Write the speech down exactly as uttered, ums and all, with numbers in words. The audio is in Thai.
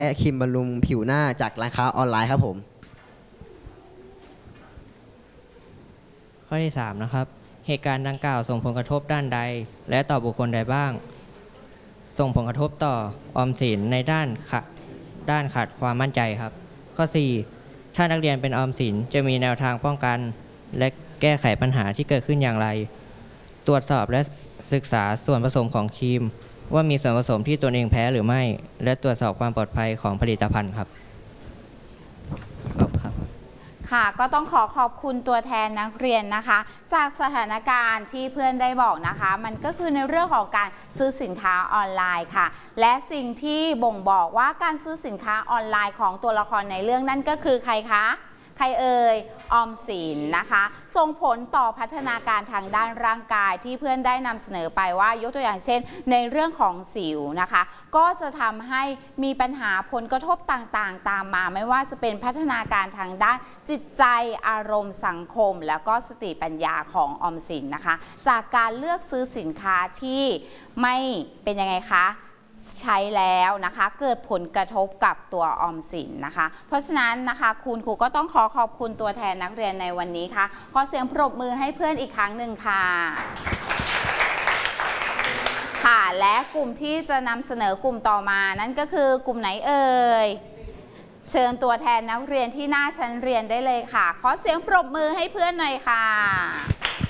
และครีมบำรุงผิวหน้าจากร้านค้าออนไลน์ครับผมข้อที่สามนะครับเหตุการณ์ดังกล่าวส่งผลกระทบด้านใดและต่อบุคคลใดบ้างส่งผลกระทบต่อออมสินในด้านขาด้านขาดความมั่นใจครับข้อสี่ถ้านักเรียนเป็นออมสินจะมีแนวทางป้องกันและแก้ไขปัญหาที่เกิดขึ้นอย่างไรตรวจสอบและศึกษาส่วนผสมของครีมว่ามีส่วนผสมที่ตนเองแพ้หรือไม่และตรวจสอบความปลอดภัยของผลิตภัณฑ์ครับครับค่ะก็ต้องขอขอบคุณตัวแทนนักเรียนนะคะจากสถานการณ์ที่เพื่อนได้บอกนะคะมันก็คือในเรื่องของการซื้อสินค้าออนไลน์ค่ะและสิ่งที่บ่งบอกว่าการซื้อสินค้าออนไลน์ของตัวละครในเรื่องนั่นก็คือใครคะใครเอ่ยออมสินนะคะส่งผลต่อพัฒนาการทางด้านร่างกายที่เพื่อนได้นำเสนอไปว่ายกตัวอย่างเช่นในเรื่องของสิวนะคะก็จะทำให้มีปัญหาผลกระทบต่างๆตามมาไม่ว่าจะเป็นพัฒนาการทางด้านจิตใจอารมณ์สังคมแล้วก็สติปัญญาของออมสินนะคะจากการเลือกซื้อสินค้าที่ไม่เป็นยังไงคะใช้แล้วนะคะเกิดผลกระทบกับตัวออมสินนะคะเพราะฉะนั้นนะคะคุณครูก็ต้องขอขอบคุณตัวแทนนักเรียนในวันนี้ค่ะขอเสียงปรบมือให้เพื่อนอีกครั้งหนึ่งค่ะค่ะและกลุ่มที่จะนำเสนอกลุ่มต่อมานั่นก็คือกลุ่มไหนเอ่ยเชิญตัวแทนนักเรียนที่หน้าชั้นเรียนได้เลยค่ะขอเสียงปรบมือให้เพื่อนหน่อยค่ะ